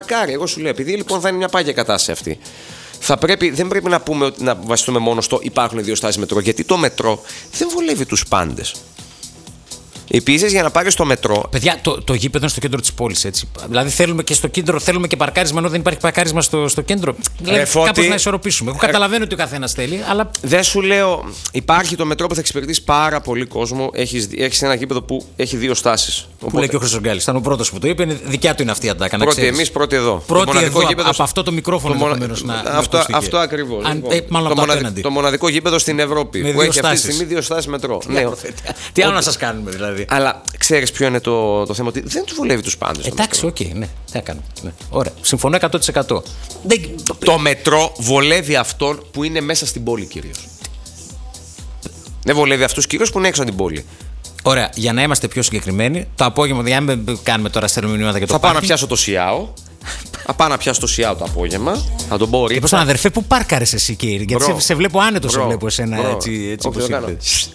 Μακάρι, εγώ σου λέω, επειδή λοιπόν θα είναι μια πάγια κατάσταση αυτή. Δεν πρέπει να πούμε ότι να βασιστούμε μόνο στο υπάρχουν δύο στάσεις μετρό, γιατί το μετρό δεν βολεύει τους πάντες. Επίσης, για να πάρεις το μετρό. Παιδιά, το γήπεδο είναι στο κέντρο της πόλης, έτσι. Δηλαδή, θέλουμε και στο κέντρο, θέλουμε και παρκάρισμα, ενώ δεν υπάρχει παρκάρισμα στο κέντρο. Δηλαδή, κάπως να ισορροπήσουμε. Εγώ καταλαβαίνω ότι ο καθένας θέλει, αλλά. Δεν σου λέω, υπάρχει το μετρό που θα εξυπηρετήσει πάρα πολύ κόσμο. Έχεις ένα γήπεδο που έχει δύο στάσεις. Που λέει και ο Χρυσογκάλης. Ήταν ο πρώτος που το είπε, δικιά του είναι αυτή η ατάκα. Πρώτοι εμείς, πρώτοι εδώ. Πρώτοι εδώ, από αυτό το μικρόφωνο ενδεχομένως να. Αυτό ακριβώς. Το μοναδικό γήπεδο στην Ευρώπη που έχει αυτή τη στιγμή δύο στάσεις μετρό. Τι άλλο να σας κάνουμε δηλαδή. Αλλά ξέρεις ποιο είναι το θέμα, ότι δεν τους βολεύει τους πάντες. Εντάξει, οκ, ναι, τι να κάνουμε. Ναι. Ωραία, συμφωνώ 100%. Το μετρό βολεύει αυτόν που είναι μέσα στην πόλη κυρίως. Δεν βολεύει αυτούς κυρίως που είναι έξω από την πόλη. Ωραία, για να είμαστε πιο συγκεκριμένοι, το απόγευμα, για να μην κάνουμε τώρα στέλνουμε μηνύματα για το θα πάω να πιάσω το ΣΙΑΟ. Θα πάω να πιάσω το ΣΙΑΟ το απόγευμα. Θα τον πω. Και πώς τον αδερφέ, πού πάρκαρες εσύ, κύριε? Γιατί σε βλέπω άνετο, σε βλέπω εσένα έτσι όπως είναι.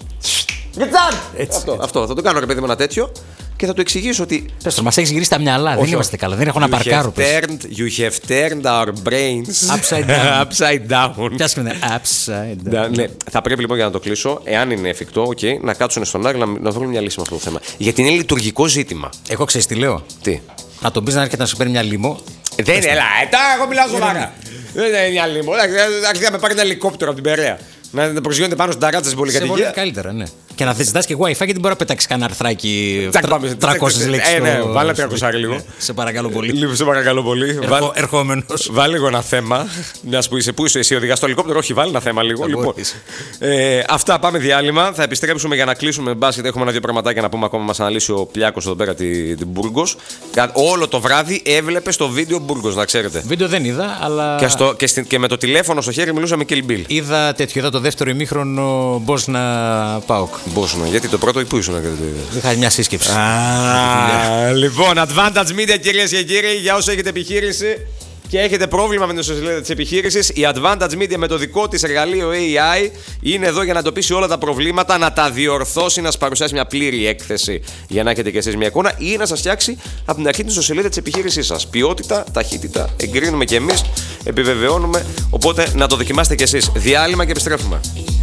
Αυτό. Θα το κάνω, ρε παιδί μου, ένα τέτοιο και θα του εξηγήσω ότι. Πες το, μας έχεις γυρίσει τα μυαλά. Δεν είμαστε καλά. Δεν έχω να παρκάρω. You have turned our brains upside down. Πιάσκε με upside down. Ναι, θα πρέπει λοιπόν για να το κλείσω, εάν είναι εφικτό, να κάτσουν στον Άρη να βρουν μια λύση με αυτό το θέμα. Γιατί είναι λειτουργικό ζήτημα. Εγώ ξέρεις τι λέω. Τι? Να τον πεις να έρχεται να σου παίρνει μια λίμο. Δεν είναι, εγώ μιλάω σοβαρά. Δεν είναι μια λίμο. Εντάξει, με πάρει ένα ελικόπτερο από την Περαία. Να προσγειώνεται πάνω στην ταράτσα στην πολυκατοικία. Σε βολεύει καλύτερα, ναι. Και να ζητάς και wifi, γιατί μπορεί να πετάξει κανένα αρθράκι 300 λέξεις. Ναι, βάλε 300 λίγο. Σε παρακαλώ πολύ. Σε παρακαλώ πολύ. Ερχόμενος. Βάλε λίγο ένα θέμα. Να σου πει, πού είσαι εσύ, οδηγάς το ελικόπτερο? Όχι, βάλε ένα θέμα λίγο. Λοιπόν, αυτά, πάμε διάλειμμα. Θα επιστρέψουμε για να κλείσουμε μπάσκετ. Έχουμε ένα-δύο πραγματάκια να πούμε ακόμα. Μας αναλύσει ο Πλιάκος εδώ πέρα την Μπουργκος. Όλο το βράδυ έβλεπε στο βίντεο Μπουργκος, να ξέρετε. Βίντεο δεν είδα, αλλά. Και με το τηλέφωνο στο χέρι μιλούσαμε και Kill Bill. Είδα το δεύτερο ημίχρονο Μπόσνα Πάοκ. Μπόσνα, γιατί το πρώτο ή πού ήσουν? Είχα μια σύσκεψη. Λοιπόν, Advantage Media, κυρίες και κύριοι, για όσοι έχετε επιχείρηση και έχετε πρόβλημα με την ιστοσελίδα της επιχείρησης, η Advantage Media με το δικό της εργαλείο AI είναι εδώ για να εντοπίσει όλα τα προβλήματα, να τα διορθώσει, να σας παρουσιάσει μια πλήρη έκθεση για να έχετε και εσείς μια εικόνα ή να σας φτιάξει από την αρχή την ιστοσελίδα της επιχείρησής σας. Ποιότητα, ταχύτητα, εγκρίνουμε και εμείς, επιβεβαιώνουμε, οπότε να το δοκιμάσετε κι εσείς. Διάλειμμα και επιστρέφουμε.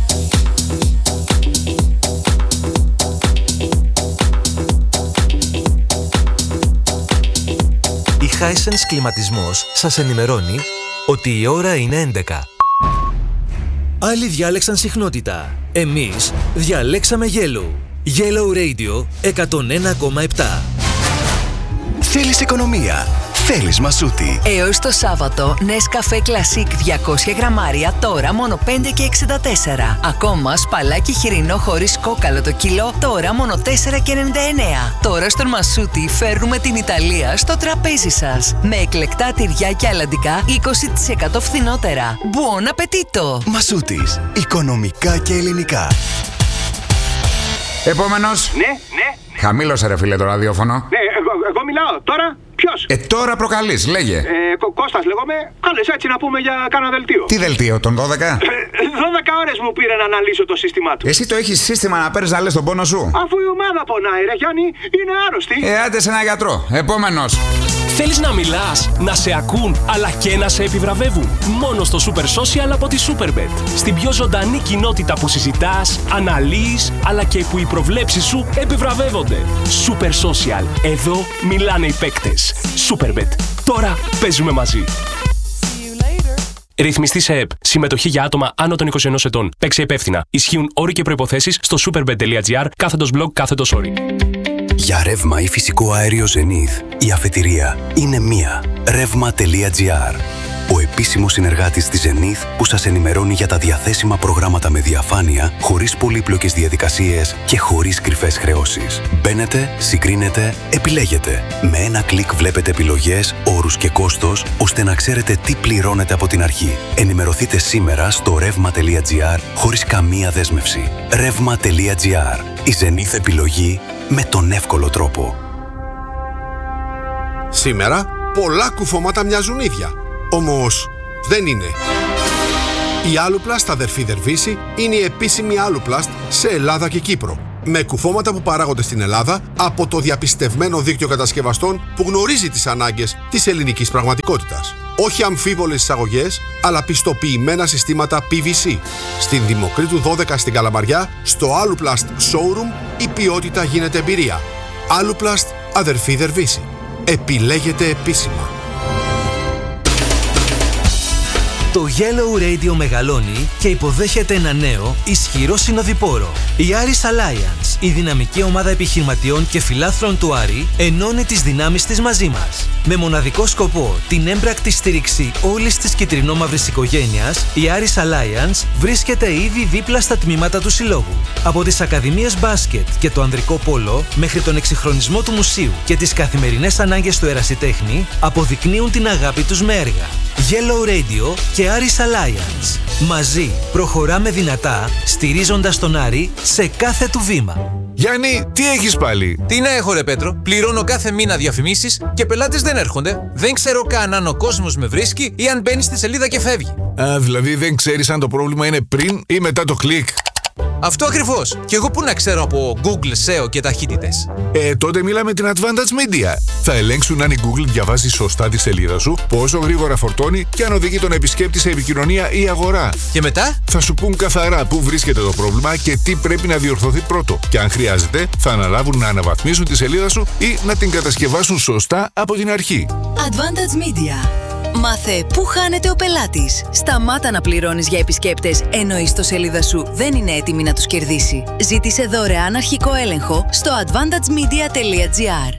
Η Hisense Κλιματισμός σας ενημερώνει ότι η ώρα είναι 11. Άλλοι διάλεξαν συχνότητα. Εμείς διαλέξαμε Yellow. Yellow Radio 101,7. Θέλεις οικονομία? Θέλεις Μασούτη? Έως το Σάββατο, Nescafé Classic 200 γραμμάρια τώρα μόνο 5,64. Ακόμα σπαλάκι χοιρινό χωρίς κόκαλο το κιλό τώρα μόνο 4,99. Τώρα στον Μασούτη φέρνουμε την Ιταλία στο τραπέζι σας. Με εκλεκτά τυριά και αλαντικά 20% φθηνότερα. Buon appetito! Μασούτης. Οικονομικά και ελληνικά. Επόμενος. Ναι. Χαμήλωσε ρε φίλε το ραδιόφωνο. Ναι, εγώ μιλάω. Τώρα ποιος? Τώρα προκαλείς, λέγε. Κώστας λέγομαι. Κάλες έτσι να πούμε για κάνα δελτίο. Τι δελτίο, τον 12? 12 ώρες μου πήρε να αναλύσω το σύστημά του. Εσύ το έχεις σύστημα να παίρνεις να λες τον πόνο σου? Αφού η ομάδα πονάει ρε Γιάννη, είναι άρρωστη. Άντε σε ένα γιατρό. Επόμενος. Θέλεις να μιλάς, να σε ακούν, αλλά και να σε επιβραβεύουν? Μόνο στο Super Social από τη Superbet. Στην πιο ζωντανή κοινότητα που συζητάς, αναλύεις, αλλά και που οι προβλέψεις σου επιβραβεύονται. Super Social. Εδώ μιλάνε οι παίκτες. Superbet. Τώρα παίζουμε μαζί. Ρυθμιστή σε ΕΠ. Συμμετοχή για άτομα άνω των 21 ετών. Παίξε υπεύθυνα. Ισχύουν όροι και προϋποθέσεις στο superbet.gr/blog/όροι. Για ρεύμα ή φυσικό αέριο Zenith, η αφετηρία είναι μία. Ρεύμα.gr. Ο επίσημος συνεργάτης της Zenith που σας ενημερώνει για τα διαθέσιμα προγράμματα με διαφάνεια, χωρίς πολύπλοκες διαδικασίες και χωρίς κρυφές χρεώσεις. Μπαίνετε, συγκρίνετε, επιλέγετε. Με ένα κλικ βλέπετε επιλογές, όρους και κόστος, ώστε να ξέρετε τι πληρώνετε από την αρχή. Ενημερωθείτε σήμερα στο ρεύμα.gr χωρίς καμία δέσμευση. Ρεύμα.gr. Η Zenith επιλογή με τον εύκολο τρόπο. Σήμερα πολλά κουφώματα μοιάζουν ίδια. Όμως δεν είναι. Η Aluplast αδερφή Δερβίση είναι η επίσημη Aluplast σε Ελλάδα και Κύπρο. Με κουφώματα που παράγονται στην Ελλάδα από το διαπιστευμένο δίκτυο κατασκευαστών που γνωρίζει τις ανάγκες της ελληνικής πραγματικότητας. Όχι αμφίβολες εισαγωγές, αλλά πιστοποιημένα συστήματα PVC. Στην Δημοκρίτου 12 στην Καλαμαριά, στο Aluplast Showroom, η ποιότητα γίνεται εμπειρία. Aluplast, αδερφή Δερβίση. Επιλέγετε επίσημα. Το Yellow Radio μεγαλώνει και υποδέχεται ένα νέο, ισχυρό συνοδοιπόρο. Η Aris Alliance, η δυναμική ομάδα επιχειρηματιών και φιλάθλων του Άρη, ενώνει τις δυνάμεις της μαζί μας. Με μοναδικό σκοπό την έμπρακτη στήριξη όλης της κυτρινόμαυρης οικογένειας, η Aris Alliance βρίσκεται ήδη δίπλα στα τμήματα του συλλόγου. Από τις ακαδημίες μπάσκετ και το ανδρικό πόλο, μέχρι τον εξυγχρονισμό του μουσείου και τις καθημερινές ανάγκες του ερασιτέχνη, αποδεικνύουν την αγάπη τους με έργα. Yellow Radio και Aris Alliance. Μαζί προχωράμε δυνατά, στηρίζοντας τον Άρη σε κάθε του βήμα. Γιάννη, τι έχεις πάλι? Τι να έχω ρε Πέτρο, πληρώνω κάθε μήνα διαφημίσεις και πελάτες δεν έρχονται. Δεν ξέρω καν αν ο κόσμος με βρίσκει ή αν μπαίνει στη σελίδα και φεύγει. Α, δηλαδή δεν ξέρεις αν το πρόβλημα είναι πριν ή μετά το κλικ. Αυτό ακριβώς. Και εγώ πού να ξέρω από Google, SEO και ταχύτητες. Τότε μίλα με την Advantage Media. Θα ελέγξουν αν η Google διαβάζει σωστά τη σελίδα σου, πόσο γρήγορα φορτώνει και αν οδηγεί τον επισκέπτη σε επικοινωνία ή αγορά. Και μετά θα σου πούν καθαρά πού βρίσκεται το πρόβλημα και τι πρέπει να διορθωθεί πρώτο. Και αν χρειάζεται, θα αναλάβουν να αναβαθμίσουν τη σελίδα σου ή να την κατασκευάσουν σωστά από την αρχή. Advantage Media. Μάθε πού χάνεται ο πελάτης. Σταμάτα να πληρώνεις για επισκέπτες ενώ η ιστοσελίδα σου δεν είναι έτοιμη να τους κερδίσει. Ζήτησε δωρεάν αρχικό έλεγχο στο advantagemedia.gr.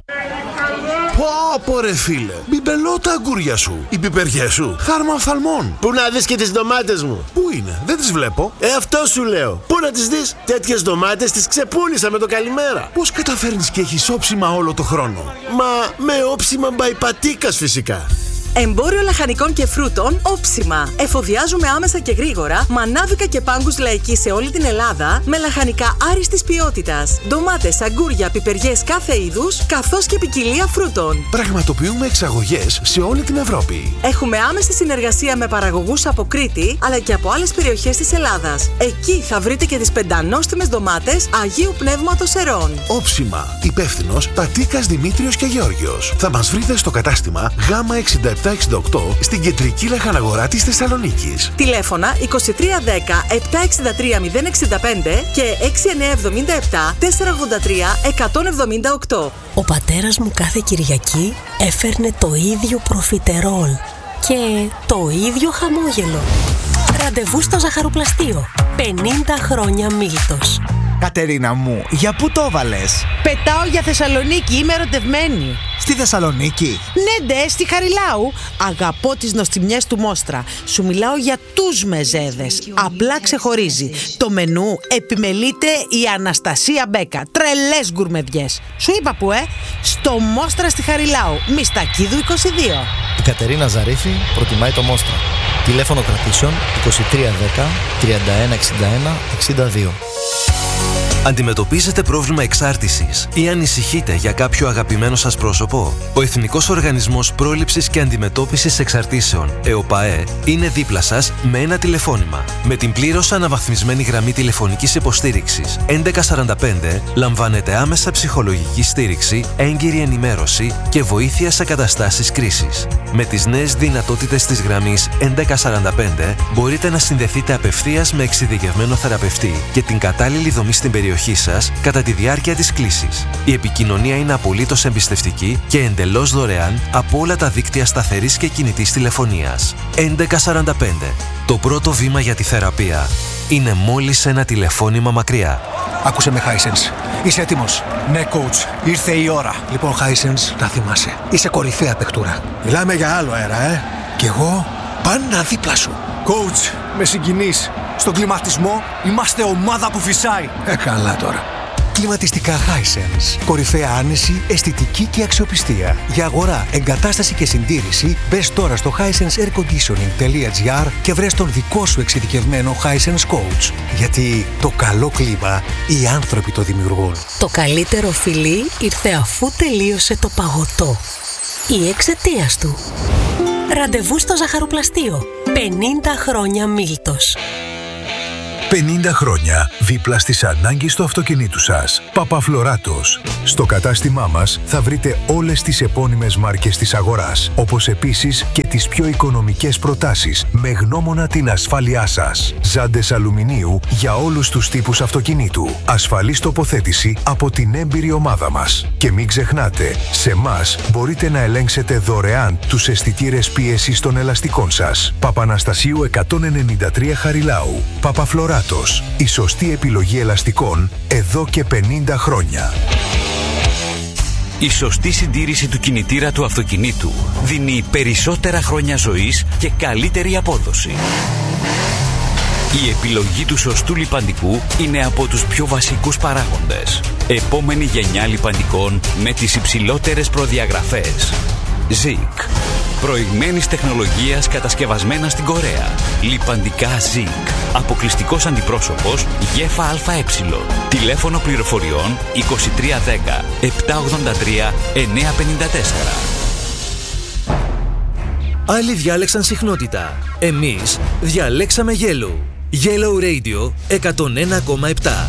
Πω ρε φίλε, μπιμπελώ τα αγκούρια σου. Οι πιπεριές σου, χάρμα οφθαλμών. Πού να δεις και τις ντομάτες μου? Πού είναι, δεν τις βλέπω. Αυτό σου λέω. Πού να τις δεις? Τέτοιες ντομάτες τις ξεπούλησα με το καλημέρα. Πώς καταφέρνεις και έχεις όψιμα όλο το χρόνο? Μα με όψιμα μπαϊπατίκας φυσικά. Εμπόριο λαχανικών και φρούτων όψιμα. Εφοδιάζουμε άμεσα και γρήγορα μανάβικα και πάγκους λαϊκή σε όλη την Ελλάδα με λαχανικά άριστης ποιότητας. Ντομάτες, αγκούρια, πιπεριές κάθε είδους, καθώς και ποικιλία φρούτων. Πραγματοποιούμε εξαγωγές σε όλη την Ευρώπη. Έχουμε άμεση συνεργασία με παραγωγούς από Κρήτη αλλά και από άλλες περιοχές της Ελλάδας. Εκεί θα βρείτε και τις πεντανόστιμες ντομάτες Αγίου Πνεύματος Ερών. Όψιμα. Υπεύθυνος Πατίκας Δημήτριος και Γεώργιος. Θα μας βρείτε στο κατάστημα Γ 67 768 στην κεντρική λαχαναγορά της Θεσσαλονίκης. Τηλέφωνα 2310 763 065 και 6977 483 178. Ο πατέρας μου κάθε Κυριακή έφερνε το ίδιο προφιτερόλ και το ίδιο χαμόγελο. Ραντεβού στο ζαχαροπλαστείο. 50 χρόνια Μίλτος. Κατερίνα μου, για πού το βάλες? Πετάω για Θεσσαλονίκη, είμαι ερωτευμένη. Στη Θεσσαλονίκη? Ναι, στη Χαριλάου. Αγαπώ τις νοστιμιές του Μόστρα. Σου μιλάω για τους μεζέδες. Απλά ξεχωρίζει. Το μενού επιμελείται η Αναστασία Μπέκα. Τρελές γκουρμεδιές. Σου είπα που, στο Μόστρα στη Χαριλάου. Μιστακίδου 22. Η Κατερίνα Ζαρίφη προτιμάει το Μόστρα. Τηλέφωνο κρατήσεων 2310 3161 62. Αντιμετωπίζετε πρόβλημα εξάρτησης ή ανησυχείτε για κάποιο αγαπημένο σας πρόσωπο? Ο Εθνικός Οργανισμός Πρόληψης και Αντιμετώπισης Εξαρτήσεων, ΕΟΠΑΕ, είναι δίπλα σας με ένα τηλεφώνημα. Με την πλήρως αναβαθμισμένη γραμμή τηλεφωνικής υποστήριξης 1145 λαμβάνετε άμεσα ψυχολογική στήριξη, έγκυρη ενημέρωση και βοήθεια σε καταστάσεις κρίσης. Με τις νέες δυνατότητες της γραμμής 1145 μπορείτε να συνδεθείτε απευθείας με εξειδικευμένο θεραπευτή και την κατάλληλη δομή στην περιοχή σας κατά τη διάρκεια της κλήσης. Η επικοινωνία είναι απολύτως εμπιστευτική και εντελώς δωρεάν από όλα τα δίκτυα σταθερής και κινητής τηλεφωνίας. 1145. Το πρώτο βήμα για τη θεραπεία είναι μόλις ένα τηλεφώνημα μακριά. Άκουσε με, Hisense. Είσαι έτοιμος? Ναι, coach. Ήρθε η ώρα. Λοιπόν, Hisense, να θυμάσαι. Είσαι κορυφαία παιχτούρα. Μιλάμε για άλλο αέρα, Κι εγώ πάντα δίπλα σου. Coach, με συγκινείς. Στον κλιματισμό είμαστε ομάδα που φυσάει. Καλά τώρα. Κλιματιστικά Hisense. Κορυφαία άνεση, αισθητική και αξιοπιστία. Για αγορά, εγκατάσταση και συντήρηση, μπες τώρα στο hisenseairconditioning.gr και βρες τον δικό σου εξειδικευμένο Hisense Coach. Γιατί το καλό κλίμα οι άνθρωποι το δημιουργούν. Το καλύτερο φιλί ήρθε αφού τελείωσε το παγωτό. Ή εξαιτίας του. Ραντεβού στο ζαχαροπλαστείο. 50 χρόνια Μίλτος. 50 χρόνια δίπλα στις ανάγκες του αυτοκινήτου σας. Παπαφλωράτος. Στο κατάστημά μας θα βρείτε όλες τις επώνυμες μάρκες της αγοράς, όπως επίσης και τις πιο οικονομικές προτάσεις, με γνώμονα την ασφάλειά σας. Ζάντες αλουμινίου για όλους τους τύπους αυτοκινήτου. Ασφαλής τοποθέτηση από την έμπειρη ομάδα μας. Και μην ξεχνάτε, σε εμάς μπορείτε να ελέγξετε δωρεάν τους αισθητήρες πίεσης των ελαστικών σας. Παπαναστασίου 193 Χαριλάου. Παπαφλωράτος. Η σωστή επιλογή ελαστικών εδώ και 50 χρόνια. Η σωστή συντήρηση του κινητήρα του αυτοκινήτου δίνει περισσότερα χρόνια ζωής και καλύτερη απόδοση. Η επιλογή του σωστού λιπαντικού είναι από τους πιο βασικούς παράγοντες. Επόμενη γενιά λιπαντικών με τις υψηλότερες προδιαγραφές. ZIC. Προηγμένης τεχνολογίας κατασκευασμένα στην Κορέα. Λιπαντικά ZIC. Αποκλειστικός αντιπρόσωπος ΓΕΦΑ-ΑΕ. Τηλέφωνο πληροφοριών 2310 783 954. Άλλοι διάλεξαν συχνότητα. Εμείς διαλέξαμε Yellow. Yellow Radio 101,7.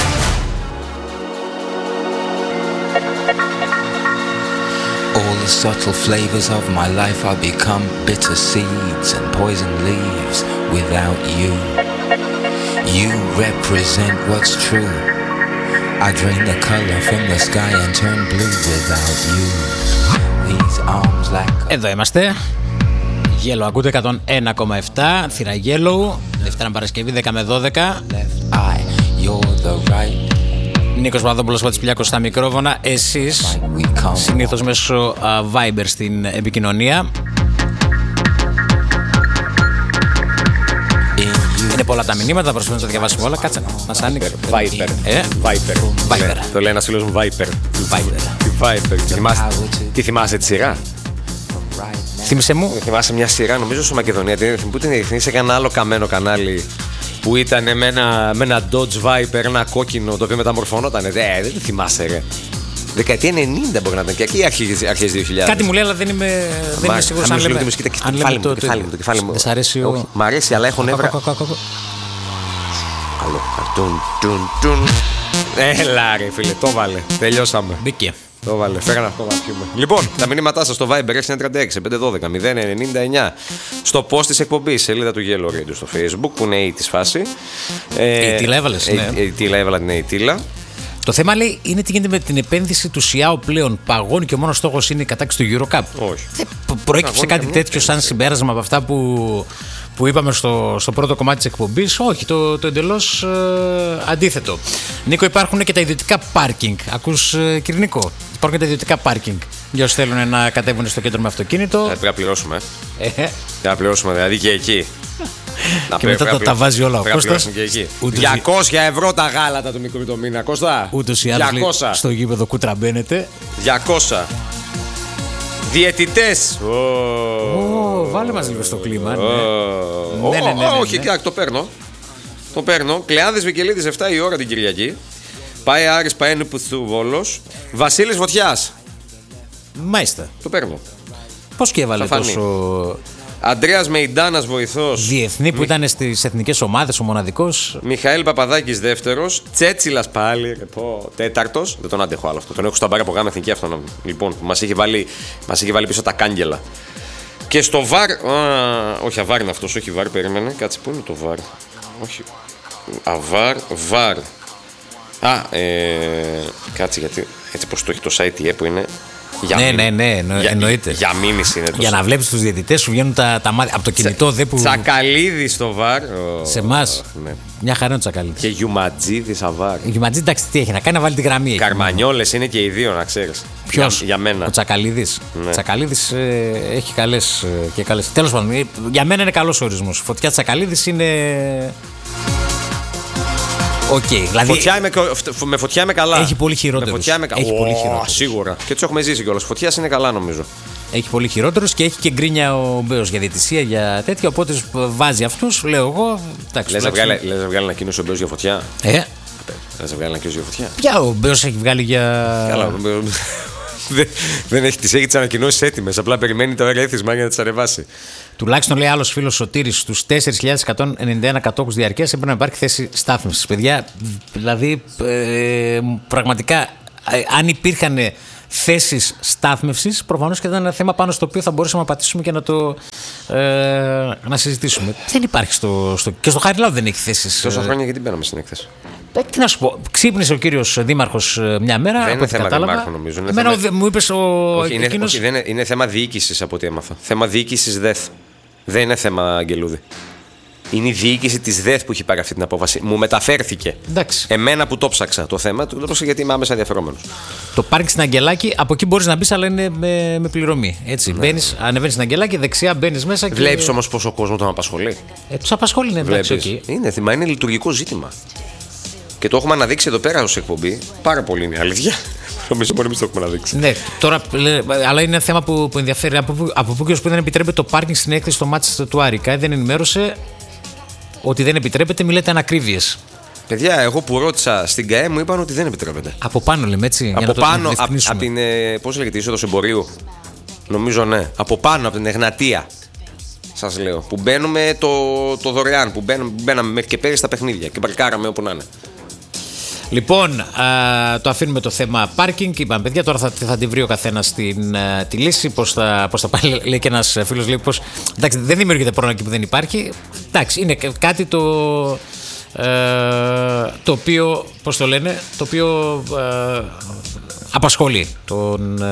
All the subtle flavors of my life have become bitter seeds and poison leaves without you. You represent what's true. I drain the color from the sky and turn blue without you. These arms like... Εδώ είμαστε. Yellow, ακούτε 101,7. Θύρα Yellow. Δευτέρα Παρασκευή 10 με 12. Left eye, you're the right. Νίκος Παπαδόπουλος, Φώτης Πηλιάκος στα μικρόφωνα. Εσείς συνήθως μέσω Viber στην επικοινωνία. Είναι πολλά τα μηνύματα, προσπαθούμε να τα διαβάσουμε όλα. Κάτσε να σ' άνοιξε. Viper. Το λέει ένας φίλος μου Viper. Τι θυμάσαι τη σειρά? Θύμισε μου. Θυμάσαι μια σειρά, νομίζω στο Μακεδονία. Πού την έδειχνε, σε κανένα άλλο καμένο κανάλι που ήταν με ένα Dodge Viper, ένα κόκκινο το οποίο μεταμορφωνόταν. Δεν τη θυμάσαι, ρε. Δεκαετία 90 μπορεί να ήταν και εκεί αρχές 2000. Κάτι μου λέει, αλλά δεν είμαι σίγουρος αν λέμε. Το κεφάλι μου. Δεν σ' αρέσει ο... Μ' αρέσει, αλλά έχω νεύρα. Καλό. Έλα ρε φίλε, το βάλε. Τελειώσαμε. Μπήκε. Το βάλε, φέρανε αυτό να πιούμε. Λοιπόν, τα μηνύματά σας στο Viber 636 512 099 στο post της εκπομπής, σελίδα του Yellow Radio στο Facebook, που είναι η της φάση. Η Τίλα έβαλες, ναι. Η Τίλα έβαλα, ναι, η Τίλα. Το θέμα λέει είναι τι γίνεται με την επένδυση του ΣΙΑΟ πλέον. Παγώνει και ο μόνος στόχος είναι η κατάκτηση του Eurocup. Όχι. Δεν προέκυψε κάτι τέτοιο σαν συμπέρασμα από αυτά που είπαμε στο πρώτο κομμάτι της εκπομπής? Όχι, το εντελώς αντίθετο. Νίκο, υπάρχουν και τα ιδιωτικά πάρκινγκ. Ακούς, κύριε Νίκο? Υπάρχουν και τα ιδιωτικά πάρκινγκ για όσοι θέλουν να κατέβουν στο κέντρο με αυτοκίνητο. Πρέπει να πληρώσουμε. Πρέπει να πληρώσουμε, δηλαδή και εκεί. Και μετά τα βάζει όλα ο Κώστας. 200 ευρώ τα γάλατα του μικρού το μήνα, Κώστα. Ούτως ή άλλως στο γήπεδο κουτραμπαίνεται. 200. Διαιτητές. Βάλε μας λίγο στο κλίμα. Όχι, το παίρνω. Κλεάνδης Βικελίδης 7 η ώρα την Κυριακή. Πάει Άρης, πάει Νιπουθού Βόλος. Βασίλης Φωτιάς. Μάλιστα. Το παίρνω. Πώς και έβαλε τόσο... Αντρέας Μεϊντάνας βοηθός. Διεθνή που ήταν στις εθνικές ομάδες, ο μοναδικός. Μιχαήλ Παπαδάκης δεύτερος. Τσέτσιλας πάλι, τέταρτος. Δεν τον αντέχω άλλο αυτό. Τον έχω στα μπάρα από γάμα εθνική αυτόν. Λοιπόν, μας είχε βάλει πίσω τα κάγκελα. Και στο βαρ. Όχι, αβάρ είναι αυτός, όχι βαρ, περίμενε. Κάτσε, πού είναι το βαρ? Όχι. Βαρ. Κάτσε, γιατί έτσι πως το έχει το site που είναι. Ναι, εννοείται. Για μήνυση είναι το. Για να βλέπεις τους διαιτητές σου βγαίνουν τα μάτια από το κινητό. Τσακαλίδη στο βαρ. Σε εμάς. Ναι. Μια χαρά είναι ο Τσακαλίδης. Και Γιουματζίδη αβάρ. Γιουματζίδη, εντάξει, τι έχει να κάνει, να βάλει τη γραμμή. Καρμανιόλες είναι και οι δύο, να ξέρεις. Ποιος? Για μένα. Ο Τσακαλίδης. Ναι. Ο Τσακαλίδης έχει καλές και καλές. Τέλος πάντων, για μένα είναι καλός ορισμός. Φωτιά Τσακαλίδης είναι. Okay, δηλαδή... με φωτιά είμαι καλά. Έχει πολύ χειρότερους. Σίγουρα. Και τους έχουμε ζήσει κιόλας. Φωτιάς είναι καλά, νομίζω. Έχει πολύ χειρότερους και έχει και γκρίνια ο Μπέος για διαιτησία, για τέτοια. Οπότε βάζει αυτούς, λέω εγώ. Λες να βγάλει ανακοίνωση ο Μπέος για φωτιά. Λες να βγάλει ανακοίνωση για φωτιά. Ποια ο Μπέος έχει βγάλει για. Καλά. Δεν έχει τις ανακοινώσεις έτοιμες. Απλά περιμένει το ερέθισμα για να τις ανεβάσει. Τουλάχιστον λέει άλλος φίλος Σωτήρης, στους 4.191 κατόχους διαρκείας έπρεπε να υπάρχει θέση στάθμευσης. Παιδιά, δηλαδή πραγματικά, αν υπήρχαν θέσεις στάθμευσης, προφανώς και ήταν ένα θέμα πάνω στο οποίο θα μπορούσαμε να πατήσουμε και να συζητήσουμε. Δεν υπάρχει και στο Χαριλάου δεν έχει θέσεις. Τόσα χρόνια γιατί μπαίναμε στην έκθεση. Τι να σου πω, ξύπνησε ο κύριος Δήμαρχος μια μέρα. Δεν είναι θέμα Δημάρχου, νομίζω. Μου είπες είναι θέμα διοίκησης από ό,τι έμαθα. Θέμα διοίκησης ΔΕΘ. Δεν είναι θέμα Αγγελούδη. Είναι η διοίκηση της ΔΕΘ που έχει πάρει αυτή την απόφαση. Μου μεταφέρθηκε. Εντάξει. Εμένα που το ψάξα το θέμα, το ψάξα γιατί είμαι άμεσα ενδιαφερόμενος. Το πάρκινγκ στην Αγγελάκη, από εκεί μπορείς να μπεις, αλλά είναι με πληρωμή. Έτσι. Ναι. Ανεβαίνεις στην Αγγελάκη, δεξιά μπαίνεις μέσα. Βλέπεις όμως πόσο κόσμο τον απασχολεί. Τους απασχολεί, ναι, εντάξει. Okay. Είναι λειτουργικό ζήτημα. Και το έχουμε αναδείξει εδώ πέρα ως εκπομπή. Πάρα πολύ είναι αλήθεια. Νομίζω μπορεί να το έχουμε αναδείξει. Ναι, τώρα, αλλά είναι ένα θέμα που ενδιαφέρει. Από πού και ως πού δεν επιτρέπεται το πάρκινγκ στην έκθεση στο μάτι του Άρικα. Δεν ενημέρωσε ότι δεν επιτρέπεται, μιλάτε ανακρίβειες. Παιδιά, εγώ που ρώτησα στην ΚΑΕ μου είπαν ότι δεν επιτρέπεται. Από πάνω λέμε έτσι. Από πάνω, από την. Πώς λέγεται, είσοδος εμπορίου. Νομίζω ναι. Από πάνω, από την Εγνατία. Σας λέω. Που μπαίνουμε το δωρεάν. Που μπαίναμε μέχρι και πέρυσι στα παιχνίδια και παρκάραμε όπου να είναι. Λοιπόν, το αφήνουμε το θέμα πάρκινγκ. Είπαμε, παιδιά, τώρα θα τη βρει ο καθένας τη λύση. Πώς θα πάει, λέει και ένας φίλος, λέει πως. Εντάξει, δεν δημιουργείται πρόβλημα εκεί που δεν υπάρχει. Εντάξει, είναι κάτι το οποίο, πώς το λένε, το οποίο απασχολεί τον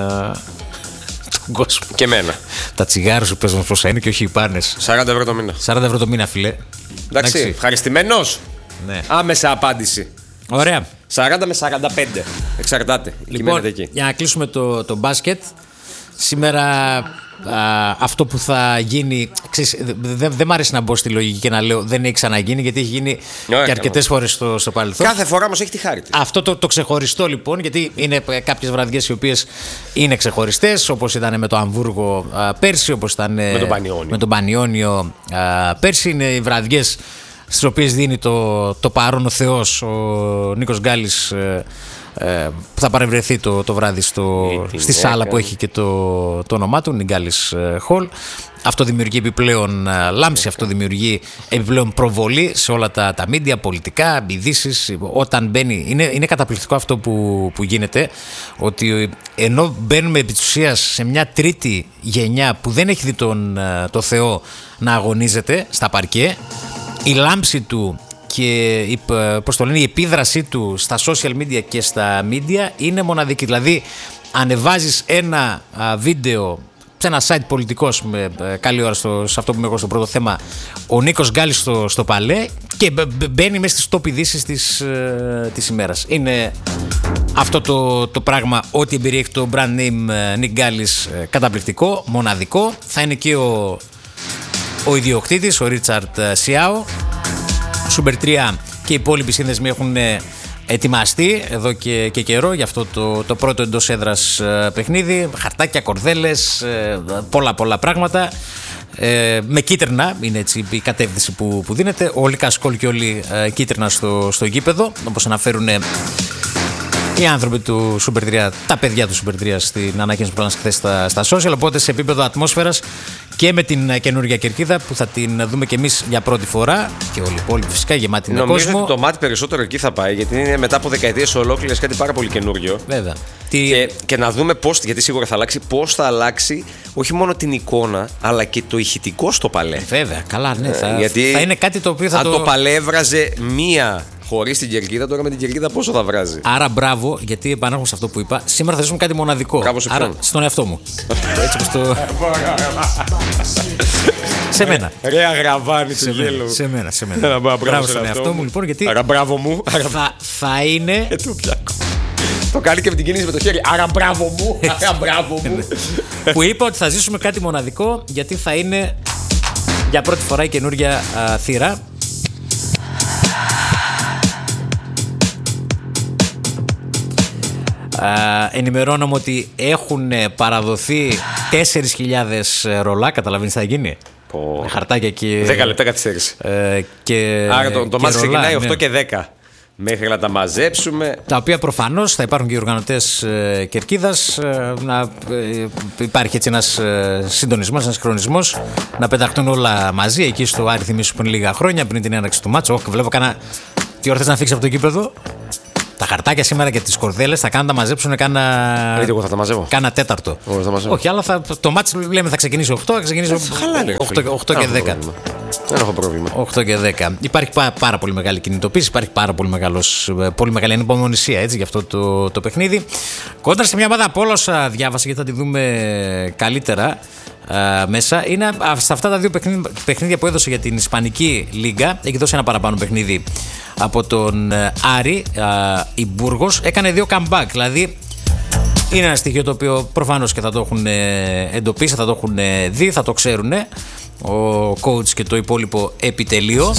κόσμο. Και εμένα. Τα τσιγάρα σου παίζουν πόσα είναι και όχι οι πάνες. 40 ευρώ το μήνα. 40 ευρώ το μήνα, φίλε. Εντάξει, ευχαριστημένος. Ναι. Άμεσα απάντηση. Ωραία. 40 με 45. Εξαρτάται. Λοιπόν, για να κλείσουμε το μπάσκετ. Σήμερα αυτό που θα γίνει. Δεν μ' αρέσει να μπω στη λογική και να λέω δεν έχει ξαναγίνει, γιατί έχει γίνει και αρκετές φορές στο παρελθόν. Κάθε φορά όμως έχει τη χάρη της. Αυτό το ξεχωριστό λοιπόν, γιατί είναι κάποιες βραδιές οι οποίες είναι ξεχωριστές, όπως ήταν με το Αμβούργο πέρσι, όπως ήταν με τον Πανιόνιο πέρσι. Είναι οι βραδιές στις οποίες δίνει το παρόν ο Θεός, ο Νίκος Γκάλης, που θα παρευρεθεί το βράδυ στη σάλα που έχει και το όνομά του, Νιγκάλης Hall. Αυτό δημιουργεί επιπλέον λάμψη, αυτό δημιουργεί επιπλέον προβολή σε όλα τα media, πολιτικά, ειδήσεις. Όταν μπαίνει, είναι καταπληκτικό αυτό που γίνεται, ότι ενώ μπαίνουμε επί της ουσίας σε μια τρίτη γενιά που δεν έχει δει το Θεό να αγωνίζεται στα παρκέ, η λάμψη του και η επίδρασή του στα social media και στα media είναι μοναδική. Δηλαδή ανεβάζεις ένα βίντεο σε ένα site πολιτικός, με καλή ώρα σε αυτό που είμαι εγώ στο πρώτο θέμα, ο Νίκος Γκάλης στο Παλέ, και μπαίνει μέσα στις top ειδήσεις της ημέρας. Είναι αυτό το πράγμα, ό,τι εμπειρία έχει το brand name Nick Γκάλης, καταπληκτικό, μοναδικό. Θα είναι και ο ιδιοκτήτης, ο Ρίτσαρντ Σιάο. Super 3 και οι υπόλοιποι σύνδεσμοι έχουν ετοιμαστεί εδώ και καιρό για αυτό το πρώτο εντός έδρας παιχνίδι. Χαρτάκια, κορδέλες, πολλά πράγματα. Με κίτρινα είναι έτσι η κατεύθυνση που δίνεται. Όλοι κασκόλ και όλοι κίτρινα στο γήπεδο, όπως αναφέρουν οι άνθρωποι του Super 3, τα παιδιά του Super 3 στην ανακοίνωση που χθες στα social. Οπότε σε επίπεδο ατμόσφαιρας και με την καινούργια κερκίδα που θα την δούμε και εμείς για πρώτη φορά, και όλοι οι υπόλοιποι φυσικά γεμάτοι με κόσμο. Νομίζω ότι το μάτι περισσότερο εκεί θα πάει, γιατί είναι μετά από δεκαετίες ολόκληρες κάτι πάρα πολύ καινούργιο. Βέβαια. Και να δούμε πώς, γιατί σίγουρα θα αλλάξει, πώς θα αλλάξει όχι μόνο την εικόνα, αλλά και το ηχητικό στο Παλέ. Βέβαια, καλά, ναι. Θα είναι κάτι το οποίο θα το Παλέ έβραζε μία χωρίς την κερκίδα, τώρα με την κερκίδα πόσο θα βράζει. Άρα μπράβο, γιατί επανέρχομαι σε αυτό που είπα. Σήμερα θα ζήσουμε κάτι μοναδικό. Άρα στον εαυτό μου. Έτσι όπως το. Σε μένα. Ρε αγραβάνι του γέλου. Σε μένα. Μπράβο στον εαυτό μου, λοιπόν, γιατί. Άρα μπράβο μου. Θα είναι. Το κάνει και με την κίνηση με το χέρι. Άρα μπράβο μου. Που είπα ότι θα ζήσουμε κάτι μοναδικό, γιατί θα είναι για πρώτη φορά η καινούργια θύρα. Ενημερώνομαι ότι έχουν παραδοθεί 4.000 ρολά. Καταλαβαίνεις τι θα γίνει. Με χαρτάκια και 10 λεπτά καθυστέρηση. Και άρα το μάτι ξεκινάει 8 και 10. Μέχρι να τα μαζέψουμε. Τα οποία προφανώς θα υπάρχουν και οι οργανωτές Κερκίδας να υπάρχει έτσι ένας συντονισμός, ένας χρονισμός να πεταχτούν όλα μαζί εκεί στο Άρη, θυμίσου πριν λίγα χρόνια, πριν την έναρξη του μάτσου. Βλέπω τι ώρα θες να φύγεις από το γήπεδο? Τα χαρτάκια σήμερα και τις κορδέλες θα κάνουν να μαζέψουν Γιατί εγώ θα τα μαζεύω. κάνα τέταρτο. Όχι, αλλά το μάτς λέμε θα ξεκινήσει 8, θα ξεκινήσει 8 και 10. Δεν έχω πρόβλημα. 8 και 10. Υπάρχει πάρα πολύ μεγάλη κινητοποίηση, υπάρχει πολύ μεγάλη ανυπομονησία για αυτό το παιχνίδι. Κόντρα σε μια ομάδα από όλα όσα διάβασα, γιατί θα τη δούμε καλύτερα μέσα, είναι σε αυτά τα δύο παιχνίδια που έδωσε για την Ισπανική Λίγκα. Έχει δώσει ένα παραπάνω παιχνίδι από τον Άρη. Η Μπούργος έκανε 2 comeback, δηλαδή είναι ένα στοιχείο το οποίο προφανώς και θα το έχουν εντοπίσει, θα το έχουν δει, θα το ξέρουν ο coach και το υπόλοιπο επιτελείο.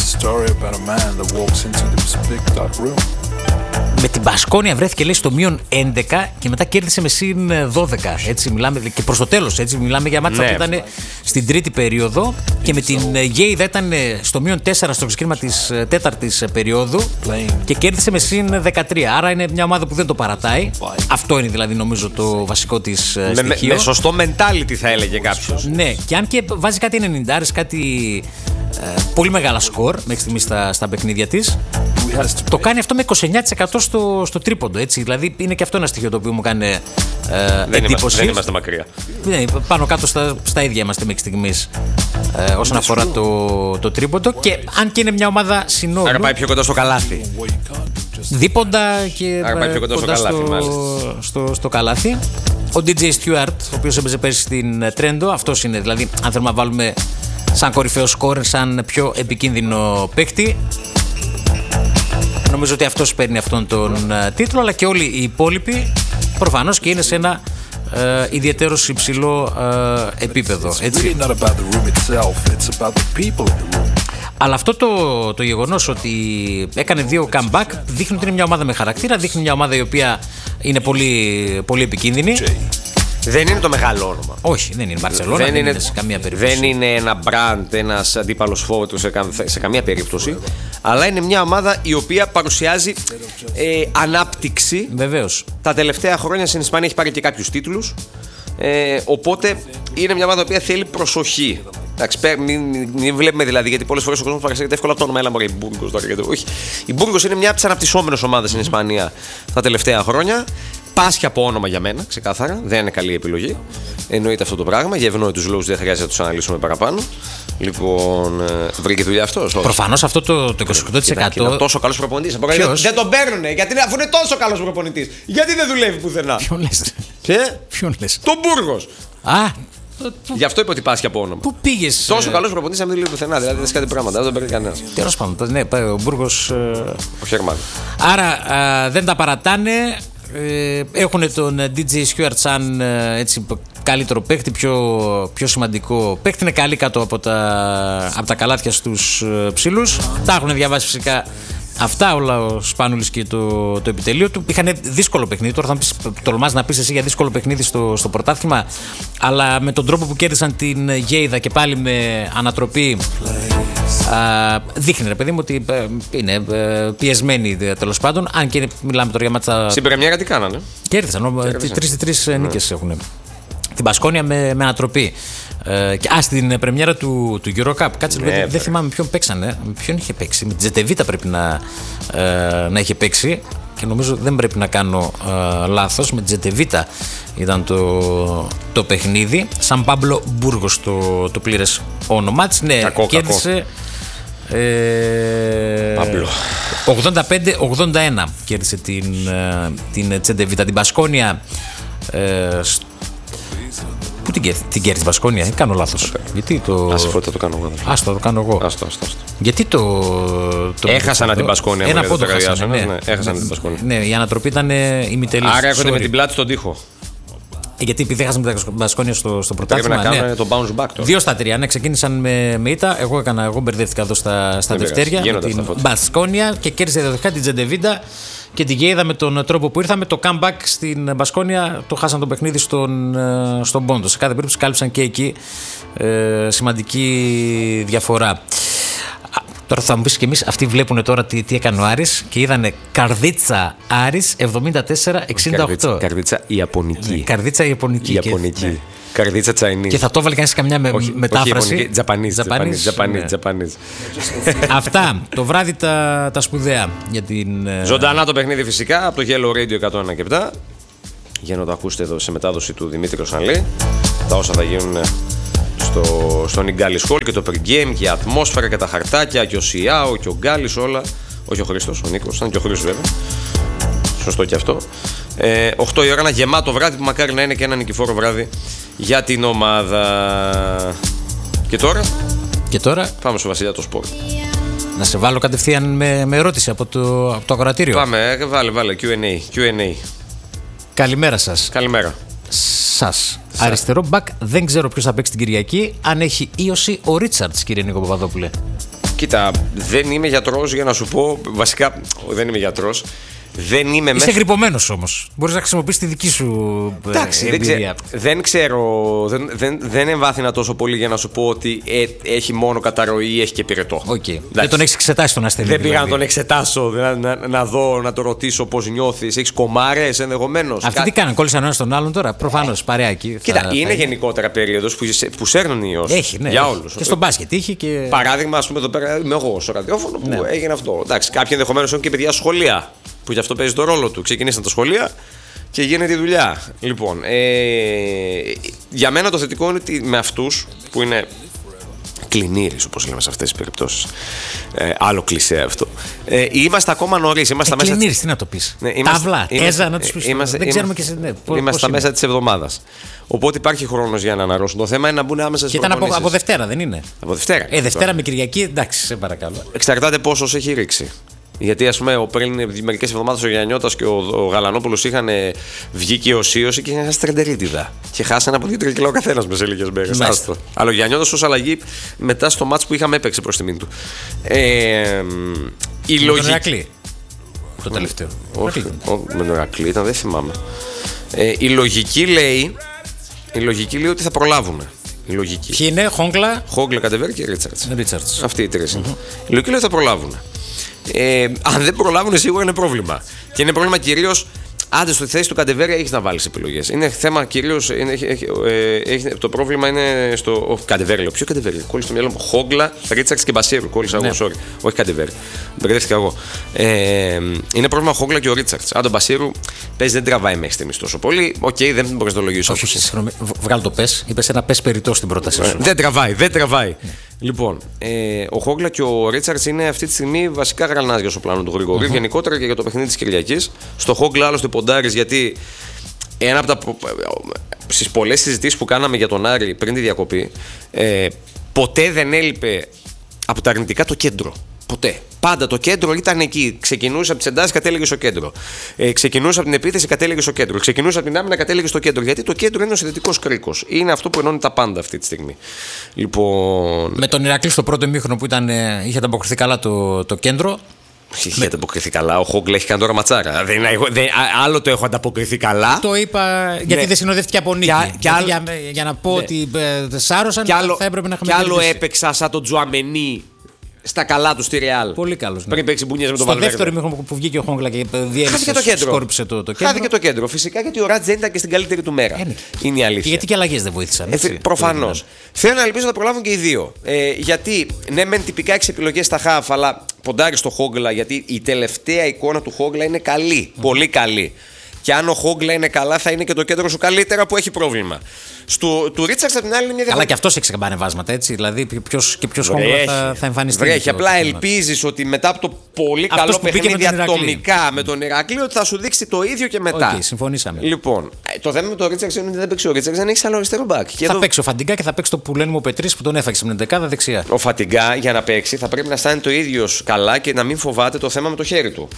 Με την Μπασκόνια βρέθηκε, λέει, στο μείον 11 και μετά κέρδισε με συν 12. Έτσι μιλάμε, και προς το τέλος, έτσι μιλάμε για μάτσα που ήταν στην τρίτη περίοδο. Και με την Γέιδα ήταν στο μείον 4 στο ξεκίνημα της τέταρτης περίοδου και κέρδισε με συν 13. Άρα είναι μια ομάδα που δεν το παρατάει. Αυτό είναι δηλαδή νομίζω το βασικό της στοιχείο. Με σωστό mentality θα έλεγε κάποιος. Ναι, και αν και βάζει κάτι 90, κάτι πολύ μεγάλα σκορ μέχρι στιγμής στα παιχνίδια της, το κάνει αυτό με 29% στο τρίποντο. Έτσι. Δηλαδή είναι και αυτό ένα στοιχείο το οποίο μου κάνει εντύπωση. Δεν είμαστε μακριά. Ναι, πάνω κάτω στα ίδια είμαστε μέχρι στιγμής όσον αφορά το τρίποντο. Και αν και είναι μια ομάδα συνόλου. Άρα πάει πιο κοντά στο καλάθι. Δίποντα και άρα πάει πιο κοντά στο καλάθι. Ο DJ Stewart, ο οποίος έπαιζε πέρσι στην Τρέντο, αυτός είναι. Δηλαδή, αν θέλουμε να βάλουμε σαν κορυφαίο σκόρ, σαν πιο επικίνδυνο παίκτη, νομίζω ότι αυτός παίρνει αυτόν τον τίτλο, αλλά και όλοι οι υπόλοιποι προφανώς και είναι σε ένα ιδιαίτερος υψηλό επίπεδο. Έτσι. Αλλά αυτό το γεγονός ότι έκανε 2 comeback δείχνει ότι είναι μια ομάδα με χαρακτήρα, δείχνει μια ομάδα η οποία είναι πολύ, πολύ επικίνδυνη. Δεν είναι το μεγάλο όνομα. Όχι, δεν είναι Μπαρσελόνα, δεν είναι σε καμία περίπτωση. Δεν είναι ένα μπραντ, ένας αντίπαλος φόρτου σε καμία περίπτωση. Αλλά είναι μια ομάδα η οποία παρουσιάζει ανάπτυξη. Βεβαίως. Τα τελευταία χρόνια στην Ισπανία έχει πάρει και κάποιους τίτλους. Οπότε είναι μια ομάδα η οποία θέλει προσοχή. Εντάξει, μην βλέπουμε δηλαδή, γιατί πολλές φορές ο κόσμος παρασύρεται εύκολα από το όνομα. Έλα μωρέ, η Μπούργος τώρα. Όχι. Η Μπούργος είναι μια από τις αναπτυσσόμενες ομάδες στην Ισπανία τα τελευταία χρόνια. Πάσχει από όνομα για μένα, ξεκάθαρα. Δεν είναι καλή επιλογή. Εννοείται αυτό το πράγμα. Για ευνόητους λόγους δεν χρειάζεται να τους αναλύσουμε παραπάνω. Λοιπόν, βρήκε δουλειά αυτός. Προφανώς αυτό το 28%. Είναι τόσο καλός προπονητής. Δεν τον παίρνουνε. Γιατί αφού είναι τόσο καλός προπονητής, γιατί δεν δουλεύει πουθενά. Ποιον λες? Ποιον λες? Τον Μπούργος. Γι' αυτό είπε ότι πάσχει από όνομα. Πού πήγες? Τόσο καλός προπονητής να μην δουλεύει πουθενά. Δηλαδή δεν κάτι πράγματα. Δεν τον παίρνει κανένας. Τέλος πάντων, ναι, ο Μπούργος. Ο Χερμάν. Άρα δεν τα παρατάνε. Έχουν τον DJ Stewart σαν έτσι, καλύτερο παίκτη, πιο σημαντικό παίκτη. Είναι καλή κάτω από τα καλάθια στους ψηλούς. Τα έχουν διαβάσει φυσικά αυτά όλα ο Σπάνουλης και το επιτελείο του. Είχαν δύσκολο παιχνίδι. Τώρα θα τολμάς να πεις εσύ για δύσκολο παιχνίδι στο πρωτάθλημα, αλλά με τον τρόπο που κέρδισαν την Γέιδα και πάλι με ανατροπή, δείχνει ρε παιδί μου ότι είναι πιεσμένοι τέλος πάντων. Αν και μιλάμε τώρα για μάτσα. Στην πρεμιέρα τι κάνανε? Κέρδισαν. 3 νίκες έχουν. Την Μπασκόνια με ανατροπή. Στην πρεμιέρα του Eurocup. Κάτσε, δεν θυμάμαι ποιον παίξανε. Ποιον είχε παίξει? Με την Τζετεβίτα πρέπει να είχε παίξει. Και νομίζω δεν πρέπει να κάνω λάθος. Με την Τζετεβίτα ήταν το παιχνίδι. Σαν Πάμπλο Μπούργος το πλήρες όνομά της. Ναι, κέρδισε 85-81 κέρδισε την Τζετεβίτα. Την Μπασκόνια. Πού την κέρδισε η Μπασκόνια? Κάνω λάθος. Γιατί θα το κάνω εγώ. Άστο, το κάνω εγώ. Άστο. Γιατί έχασαν την Μπασκόνια. Ένα πόντο χάσανε. Ναι, έχασαν την Μπασκόνια. Ναι, η ανατροπή ήταν ημιτελής. Άρα έρχονται με την πλάτη στον τοίχο. Γιατί επειδή έχασαν την Μπασκόνια στο πρωτάθλημα. Πρέπει να κάνουν το bounce back τώρα. 2 στα 3. Ναι, ξεκίνησαν με ήττα. Εγώ μπερδεύτηκα εδώ στα δευτέρια. Την Μπασκόνια και κέρδισε διαδοχικά την Τζεντεβίντα. Και τη Γέιδα με τον τρόπο που ήρθαμε. Το comeback στην Μπασκόνια το χάσαν το παιχνίδι στον πόντο. Σε κάθε περίπτωση κάλυψαν και εκεί σημαντική διαφορά. Τώρα θα μου πεις και εμείς, αυτοί βλέπουν τώρα τι έκανε ο Άρης και είδανε καρδίτσα Άρης 74-68. Καρδίτσα Ιαπωνική. Καρδίτσα Ιαπωνική. Ναι. Καρδίτσα Chinese. Και θα το έβαλε κανείς καμιά μετάφραση. Japanese. Αυτά το βράδυ τα σπουδαία για την. Ζωντανά το παιχνίδι φυσικά από το Yellow Radio 101.7. Για να το ακούσετε εδώ σε μετάδοση του Δημήτρη Σανλή. Τα όσα θα γίνουν στο Νιγκάλης Hall και το pre-game και η ατμόσφαιρα και τα χαρτάκια και ο Σιάο και ο Γκάλης όλα. Όχι ο Χρήστος, ο Νίκος, ήταν και ο Χρήστος βέβαια. Σωστό και αυτό. 8 η ώρα, ένα γεμάτο βράδυ που μακάρι να είναι και ένα νικηφόρο βράδυ για την ομάδα. Και τώρα πάμε στο Βασιλιά το Σπορ. Να σε βάλω κατευθείαν με ερώτηση από το αγορατήριο. Πάμε, βάλε Q&A. Καλημέρα σας. Καλημέρα. Σας. Αριστερό μπακ, δεν ξέρω ποιος θα παίξει την Κυριακή. Αν έχει ίωση ο Ρίτσαρτς, κύριε Νίκο Παπαδόπουλε. Κοίτα, δεν είμαι γιατρός για να σου πω. Βασικά, δεν είμαι γιατρός. Δεν είμαι Είσαι γρυπωμένος όμως. Μπορείς να χρησιμοποιήσεις τη δική σου εμπειρία. Δεν ξέρω. Δεν εμβάθυνα τόσο πολύ για να σου πω ότι έχει μόνο καταρροή ή έχει και πυρετό. Okay. Δεν τον έχεις εξετάσει τον ασθενή. Δεν πήγα να τον εξετάσω, να δω, να το ρωτήσω πώς νιώθεις. Έχεις κομμάρες ενδεχομένως. Αυτοί τι κάνουν, κόλλησαν ένα τον άλλον τώρα. Προφανώς παρεάκι. Κοίτα, είναι γενικότερα περίοδος που σέρνουν ιός. Έχει, ναι. Για όλους. Και στο μπάσκετ είχε και. Παράδειγμα, ας πούμε εδώ πέρα είμαι εγώ στο ραδιόφωνο που έγινε αυτό. Εντάξει, κάποιοι ενδεχομένως έχουν και παιδιά σχολεία. Που γι' αυτό παίζει το ρόλο του. Ξεκινήσαν τα σχολεία και γίνεται η δουλειά. Λοιπόν, για μένα το θετικό είναι ότι με αυτούς που είναι κλινήρες, όπως λέμε σε αυτές τις περιπτώσεις. Άλλο κλισέ αυτό. Είμαστε ακόμα νωρίς. Κλινήρες, τι να το πεις. Ταύλα, τέζα, να τους πεις. Δεν ξέρουμε και είμαστε στα μέσα της εβδομάδας. Οπότε υπάρχει χρόνος για να αναρρώσουν. Το θέμα είναι να μπουν άμεσα στις προπονήσεις. Και ήταν από Δευτέρα, δεν είναι. Από Δευτέρα. Δευτέρα με Κυριακή, εντάξει, σε παρακαλώ. Εξαρτάται πόσος έχει ρίξει. Γιατί ας πούμε πριν μερικές εβδομάδες ο Γιαννιώτας και ο Γαλανόπουλος είχαν βγει και οσίωση και είχαν χάσει τρεντερίτιδα. Και χάσανε από 2-3 κιλά ο καθένας μέσα σε λίγες μέρες. Αλλά ο Γιαννιώτας ως αλλαγή μετά στο μάτς που είχαμε έπαιξε προς τιμήν του. Η λογική. Με τον Ηρακλή. Το τελευταίο. Όχι, με τον Ηρακλή ήταν, δεν θυμάμαι. Η λογική λέει ότι θα προλάβουν. Η λογική. Ποιοι είναι, Χόγκλα, Κατεβέρ και Ρίτσαρτς. Αυτοί οι τρεις. Η λογική λέει ότι θα προλάβουν. Αν δεν προλάβουν, σίγουρα είναι πρόβλημα. Και είναι πρόβλημα κυρίως. Άντε, στη θέση του Καντεβέρια έχεις να βάλεις επιλογές. Είναι θέμα κυρίως. Το πρόβλημα είναι στο. Καντεβέρια. Ποιο Καντεβέρια? Κόλλησε στο μυαλό μου. Χόγκλα, Ρίτσαρτς και Μπασίρου. Κόλλησα εγώ, sorry. Όχι Καντεβέρια. Μπερδεύτηκα εγώ. Είναι πρόβλημα Χόγκλα και ο Ρίτσαρτς. Αν τον Μπασίρου πες δεν τραβάει μέχρι στιγμής τόσο πολύ. Οκ, δεν μπορείς να το λογίσεις. Όχι, συγγνώμη. Βγάλω το πες. Είπες ένα πες περιττό στην πρόταση σου. Δεν τραβάει. Λοιπόν, ο Χόγκλα και ο Ρίτσαρτς είναι αυτή τη στιγμή βασικά γρανάζια στο πλάνο του Γρηγορίου. Γενικότερα και για το παιχνίδι της Κυριακής. Στο Χόγκλα άλλωστε ποντάρεις γιατί ένα από στις πολλές συζητήσεις που κάναμε για τον Άρη πριν τη διακοπή, ποτέ δεν έλειπε από τα αρνητικά το κέντρο. Ποτέ. Πάντα το κέντρο ήταν εκεί. Ξεκινούσε από τις εντάσεις, κατέληγε στο κέντρο. Ξεκινούσε από την επίθεση, κατέληγε στο κέντρο. Ξεκινούσε από την άμυνα, κατέληγε στο κέντρο. Γιατί το κέντρο είναι ο συνδετικός κρίκος. Είναι αυτό που ενώνει τα πάντα αυτή τη στιγμή. Λοιπόν. Με τον Ηρακλή στο πρώτο ημίχρονο που είχε ανταποκριθεί καλά το κέντρο. Είχε ανταποκριθεί καλά. Ο Χόγκλα έχει κάνει τώρα ματσάρα. Άλλο το έχω ανταποκριθεί καλά. Το είπα γιατί δεν συνοδεύτηκε από νίκη. Για να πω ότι σάρωσαν, θα έπρεπε να είχαμε. Κι άλλο έπαιξα σαν τον Τζουαμενί στα καλά του στη Ρεάλ. Πολύ καλό. Πριν παίξει μπουνιές με τον Βαλβέρντε. Στο δεύτερο ημίχρονο που βγήκε ο Χόγκλα και σκόρπισε το κέντρο. Χάθηκε το κέντρο. Φυσικά γιατί ο Ράτζ δεν ήταν και στην καλύτερη του μέρα. Είναι η αλήθεια. Και γιατί και αλλαγές δεν βοήθησαν. Προφανώς. Θέλω να ελπίζω να προλάβουν και οι δύο. Γιατί ναι, μεν τυπικά έχει επιλογές στα χαφ, αλλά ποντάρει στο Χόγκλα γιατί η τελευταία εικόνα του Χόγκλα είναι καλή. Πολύ καλή. Και αν ο Χόγκλα είναι καλά, θα είναι και το κέντρο σου καλύτερα που έχει πρόβλημα. Του Ρίτσαρτς απ' την άλλη είναι μια διαφορά. Αλλά και αυτός έχει ξεκαμπανεβάσματα, έτσι. Δηλαδή, ποιος Χόγκλα θα εμφανιστεί. Βρέχει. Απλά ελπίζεις ότι μετά από το πολύ καλό παιχνίδι ατομικά με τον Ηρακλή, ότι θα σου δείξει το ίδιο και μετά. Συμφωνήσαμε. Λοιπόν, το θέμα με τον Ρίτσαρτς είναι ότι δεν παίξει ο Ρίτσαρτς, δεν έχει άλλο αριστερό μπακ. Θα παίξει ο Φαντιγκά και θα παίξει το που λένε ο Πετρής που τον έφαγε στην δεκάδα δεξιά. Ο Φαντιγκά για να παίξει θα πρέπει να αισθάνεται το ίδιο καλά και να μην φοβάται το θέμα με το χέρι του.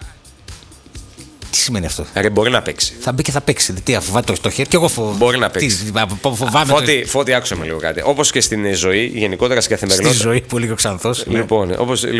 Τι σημαίνει αυτό? Μπορεί να παίξει. Θα μπει και θα παίξει. Τι, φοβάται το χέρι, και εγώ φοβάμαι. Μπορεί να παίξει. Φώτη, άκουσα με λίγο κάτι. Όπως και στην ζωή, γενικότερα στην καθημερινότητα. Στη ζωή που λέει ο Ξανθός. Λοιπόν,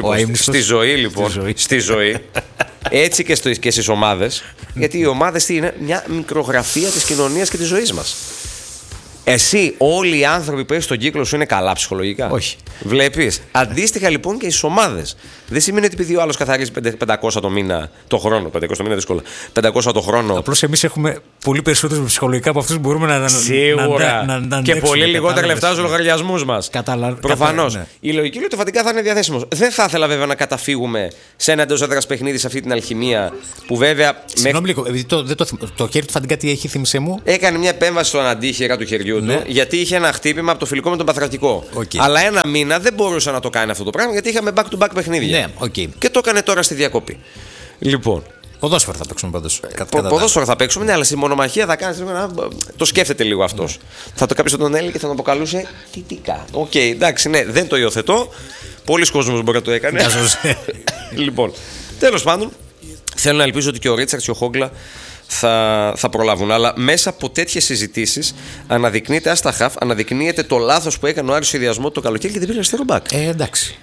στη ζωή. Έτσι και στις ομάδες. Γιατί οι ομάδες είναι μια μικρογραφία της κοινωνίας και της ζωής μας. Εσύ, όλοι οι άνθρωποι που έχεις στον κύκλο σου είναι καλά ψυχολογικά? Όχι. Βλέπεις. Αντίστοιχα λοιπόν και στις ομάδες. Δεν σημαίνει ότι επειδή ο άλλος καθαρίζει 500 το μήνα το χρόνο. 500 το μήνα δύσκολα. 500 το χρόνο. Απλώς εμείς έχουμε πολύ περισσότερους ψυχολογικά από αυτούς που μπορούμε να Σίγουρα. να και πολύ λιγότερα λεφτά στους λογαριασμούς μας. Προφανώς. Ναι. Η λογική λέει ότι ο Φαντικά θα είναι διαθέσιμος. Δεν θα ήθελα βέβαια να καταφύγουμε σε ένα εντός έδρας παιχνίδι σε αυτή την αλχημία που βέβαια. Συγγνώμη λίγο, το χέρι του Φαντικά τι έχει, θύμισε μου. Έκανε μια επέμβαση στον αντίχειρα του χεριού του, γιατί είχε ένα χτύπημα από το φιλικό με τον Παθρακικό. Αλλά ένα μήνα δεν μπορούσε να το κάνει αυτό το πράγμα γιατί είχαμε back-to-back παιχνίδια. Ναι, okay. Και το έκανε τώρα στη διακοπή. Λοιπόν. Ποδόσφαιρο θα παίξουμε πάντως. Ποδόσφαιρο θα παίξουμε, ναι, αλλά στη μονομαχία θα κάνει. Το σκέφτεται λίγο αυτός. Θα το κάποιο θα τον έλεγε και θα τον αποκαλούσε τιτικά. Οκ, εντάξει, ναι, δεν το υιοθετώ. Πολλοί κόσμος μπορεί να το έκανε. Λοιπόν, τέλος πάντων, θέλω να ελπίζω ότι και ο Ρίτσαρτς και ο Χόγκλα θα προλάβουν. Αλλά μέσα από τέτοιες συζητήσεις αναδεικνύεται, άστα χαφ, αναδεικνύεται το λάθος που έκανε ο Άρης σχεδιασμό το καλοκαίρι και δεν πήρε αριστερό μπακ. Εντάξει.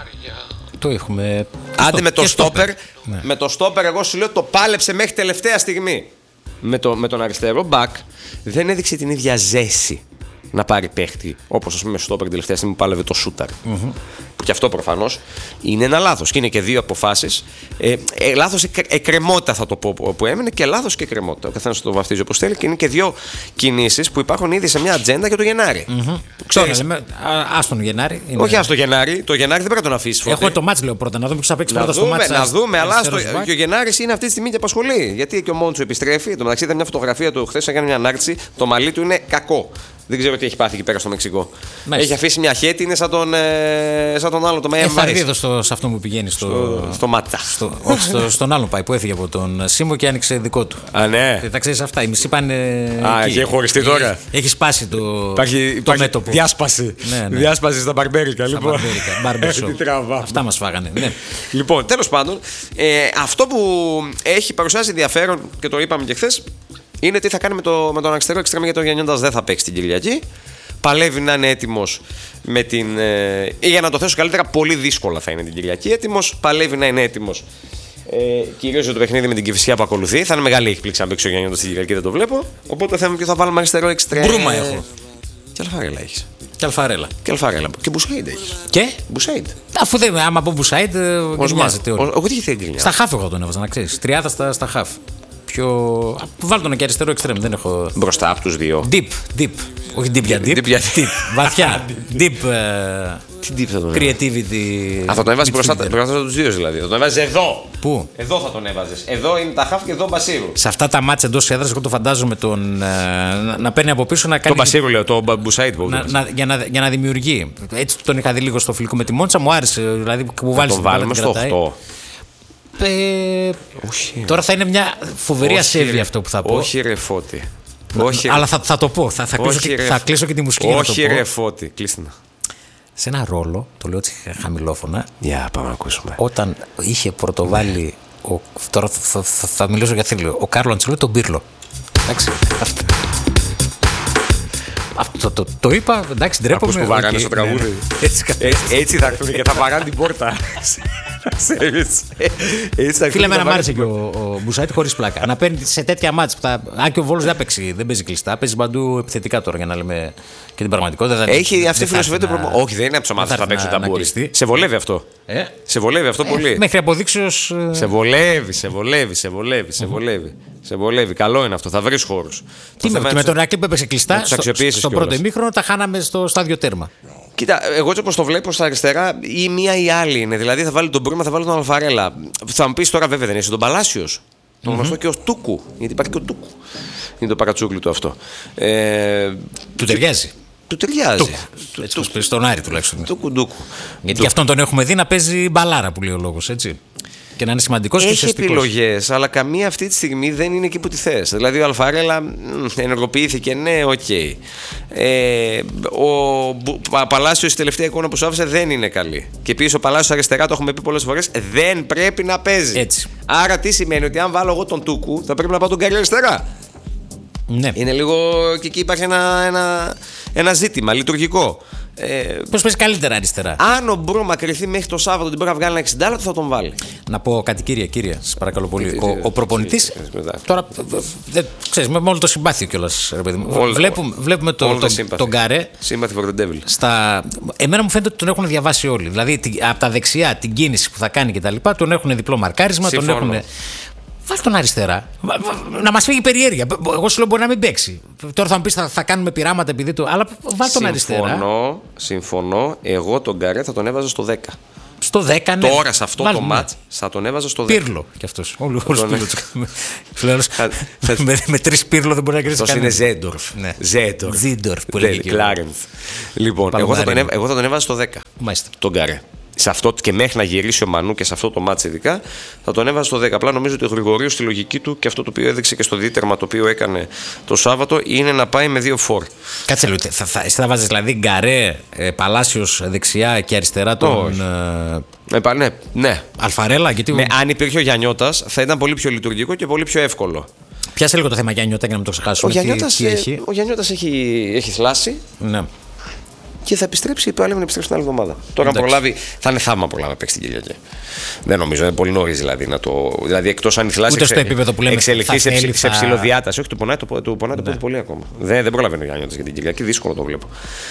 Το έχουμε. Άντε με το στόπερ. Ναι. Με το στόπερ, εγώ σου λέω το πάλεψε μέχρι τελευταία στιγμή. Με τον αριστερό μπακ δεν έδειξε την ίδια ζέση να πάρει παίχτη όπως, ας πούμε, στο στόπερ τελευταία στιγμή που πάλευε το σούταρ. Που και αυτό προφανώς είναι ένα λάθος. Και είναι και δύο αποφάσεις. Λάθος εκκρεμότητα θα το πω που έμενε και λάθος και εκκρεμότητα. Ο καθένας το βαφτίζει όπως θέλει. Και είναι και δύο κινήσεις που υπάρχουν ήδη σε μια ατζέντα για το Γενάρη. Ξέρεις. Άστον Γενάρη. Είναι... Όχι άστον Γενάρη. Το Γενάρη δεν πρέπει να τον αφήσει. Έχουμε το μάτς, λέω πρώτα. Να δούμε ποιος θα παίξει πρώτα στο μάτς. Να δούμε, αλλά και ο Γενάρης είναι αυτή τη στιγμή και απασχολεί. Γιατί και ο Μόντσο επιστρέφει. Το μεταξύ ήταν μια φωτογραφία του χθες, έκανε μια ανάρτηση. Το μαλλί του είναι κακό. Δεν ξέρω τι έχει πάθει εκεί πέρα στο Μεξικό. Έχει αφήσει μια χέτη, είναι σαν τον άλλο, το Μάια Μάρις. Θα δίδω σε αυτό που πηγαίνει στο Μάτα. Όχι, στον άλλον πάει που έφυγε από τον Σίμω και άνοιξε δικό του. Α, ναι. Τα ξέρεις αυτά. Οι μισοί πάνε. Α, έχει χωριστεί τώρα. Έχει σπάσει το μέτωπο. Διάσπαση. Ναι. Διάσπαση στα μπαρμπέρικα. Λοιπόν. Αυτά μας φάγανε. Ναι. Λοιπόν, τέλος πάντων, αυτό που έχει παρουσιάσει ενδιαφέρον και το είπαμε και χθες. Είναι τι θα κάνει με τον αριστερό εξτρέμ, γιατί ο Γιαννιώτας δεν θα παίξει την Κυριακή. Παλεύει να είναι έτοιμος με την. Για να το θέσω καλύτερα, πολύ δύσκολα θα είναι την Κυριακή έτοιμος. Παλεύει να είναι έτοιμος. Κυρίως για το παιχνίδι με την Κηφισιά που ακολουθεί. Θα είναι μεγάλη έκπληξη αν παίξει ο Γιαννιώτας την Κυριακή, δεν το βλέπω. Οπότε θα θα βάλουμε αριστερό εξτρέμ. Μπρούμα έχω. Και Αλφαρέλα έχεις. Και Αλφαρέλα. Και Μπουσάιντ έχεις. Και Μπουσάιντ. Αφού δεν. Άμα πω Μπουσάιντ, γκρινιάζεται όλο. Εγώ τι θέλει γκρινιάζει. Στα χαφ εγώ τον έβαζα, να ξέρεις. 30 στα χαφ. Βάλτε τον και αριστερό εξτρέμ, δεν έχω. Μπροστά από τους δύο. Deep. Όχι deep για deep. Βαθιά. Deep. Τι deep θα τον creativity. Θα τον έβαζε μπροστά από τους δύο δηλαδή. Θα τον έβαζε εδώ. Πού? Εδώ θα τον έβαζες. Εδώ είναι τα χαφ και εδώ Μπασίρου. Σε αυτά τα μάτια εντός έδρας, εγώ το φαντάζομαι να παίρνει από πίσω να κάνει. Το Μπασίρου λέω, το Μπουσάιντ. Για να δημιουργεί. Έτσι τον είχα δει λίγο στο φιλικό με τη Μόντσα, μου άρεσε. Δηλαδή που βάλει. Τον βάλουμε στο 8. Τώρα θα είναι μια φοβερή ασέβεια αυτό που θα πω. Όχι ρε Φώτη. Αλλά θα το πω. Θα κλείσω και τη μουσική. Όχι ρε Φώτη. Κλείστε να. Σε ένα ρόλο, το λέω έτσι χαμηλόφωνα. Για πάμε να ακούσουμε. Όταν είχε πρωτοβάλει. Τώρα θα μιλήσω για θρύλο. Ο Κάρλο Αντσελότη τον Πύρλο. Εντάξει. Το είπα, εντάξει, ντρέπομαι. Ακούς που βάρανε στο τραγούδι. Έτσι θα έρθουν και θα βαράνε την πόρτα. Φίλε, εμένα μ' άρεσε και ο Μπουσάιτ χωρίς πλάκα. Να παίρνει σε τέτοια μάτς. Αν και ο Βόλος δεν παίζει κλειστά, παίζει παντού επιθετικά τώρα για να λέμε και την πραγματικότητα. Έχει αυτή η φιλοσοφία του προπονητή. Όχι, δεν είναι από τις ομάδες που θα παίξουν ταμπούρι. Σε βολεύει αυτό. Σε βολεύει αυτό πολύ. Μέχρι αποδείξεως. Σε βολεύει. Καλό είναι αυτό. Θα βρει χώρους. Και με τον Ηράκλειο που έπαιξε κλειστά στο πρώτο ημίχρονο τα χάναμε στο στάδιο τέρμα. Κοίτα, εγώ έτσι όπως το βλέπω στα αριστερά, ή μία ή άλλη είναι. Δηλαδή θα βάλει τον Μπρούμα, θα βάλει τον Αλφαρέλα. Θα μου πει τώρα, βέβαια δεν είσαι τον Παλάσιος. Το γνωστό και ω Τούκου. Γιατί υπάρχει και ο Τούκου. Είναι το παρατσούκλι του αυτό. Του ταιριάζει. Του ταιριάζει. Έτσι όπως πες στον Άρη τουλάχιστον. Τούκου. Γιατί και αυτόν τον έχουμε δει να παίζει μπαλάρα που λέει ο λόγος, έτσι. Και να είναι σημαντικός και ουσιαστικός. Έχει επιλογές, αλλά καμία αυτή τη στιγμή δεν είναι εκεί που τη θες. Δηλαδή ο Αλφαρέλα ενεργοποιήθηκε, ναι, οκ. Ο Παλάσιος η τελευταία εικόνα που σου άφησε δεν είναι καλή. Και επίσης ο Παλάσιος αριστερά, το έχουμε πει πολλές φορές, δεν πρέπει να παίζει. Έτσι. Άρα τι σημαίνει, ότι αν βάλω εγώ τον Τούκου, θα πρέπει να πάω τον Καριό αριστερά. Ναι. Είναι λίγο. Και εκεί υπάρχει ένα ζήτημα λειτουργικό. Πώς παίζει καλύτερα αριστερά. Αν ο Μπρούμα κρυθεί μέχρι το Σάββατο την μπορεί να βγάλει ένα 60 θα τον βάλει. Να πω κάτι, κύριε, σας παρακαλώ πολύ. Ο προπονητής. Τώρα, ξέρεις, με όλο το συμπάθειο κιόλας, ρε παιδί μου. Βλέπουμε τον Γκαρέ. Sympathy for the devil. Εμένα μου φαίνεται ότι τον έχουν διαβάσει όλοι. Δηλαδή, από τα δεξιά, την κίνηση που θα κάνει κτλ. Τον έχουν διπλό μαρκάρισμα. Τον έχουν. Βάλ τον αριστερά. Να μας φύγει η περιέργεια. Εγώ σου λέω μπορεί να μην παίξει. Τώρα θα μου πεις θα κάνουμε πειράματα επειδή του. Αλλά βάλ τον αριστερά. Συμφωνώ. Εγώ τον Γκαρέ θα τον έβαζα στο 10. Στο 10, ναι. Τώρα σε αυτό το μάτς θα τον έβαζα στο 10. Πύρλο κι αυτός. Όλους Πύρλο. Με 3 Πύρλο δεν μπορεί να κρίνει. Αυτό είναι Ζέντορφ. Ζέντορφ που λέγεται. Κλάρενθ. Λοιπόν, εγώ θα τον έβαζα στο 10. Μάλιστα. Τον Γκαρέ. Σε αυτό και μέχρι να γυρίσει ο Μανού και σε αυτό το μάτς ειδικά θα τον έβαζε στο 10. Απλά νομίζω ότι ο Γρηγορίου στη λογική του και αυτό το οποίο έδειξε και στο δίτερμα το οποίο έκανε το Σάββατο είναι να πάει με 2 φορ. Κάτσε λίγο. Εσύ θα βάζεις δηλαδή Γκαρέ, Παλάσιος δεξιά και αριστερά τον. Ναι. Αλφαρέλα. Γιατί... αν υπήρχε ο Γιαννιώτας θα ήταν πολύ πιο λειτουργικό και πολύ πιο εύκολο. Πιάσε λίγο το θέμα Γιαννιώτα για να μην το ξεχάσουμε. Ο Γιαννιώτας έχει θλάσει. Ναι. Και θα επιστρέψει, είπα, να επιστρέψει την άλλη εβδομάδα. Τώρα, αν προλάβει, θα είναι θαύμα προλάβει να παίξει την Κυριακή. Δεν νομίζω, είναι πολύ νωρίς δηλαδή να το. Δηλαδή, εκτός αν η θλάση εξελιχθεί σε ψηλοδιάταση. Όχι, του πονάει το πόδι πολύ ακόμα. Δεν προλαβαίνει ο Γιάννης για την Κυριακή, δύσκολο το βλέπω.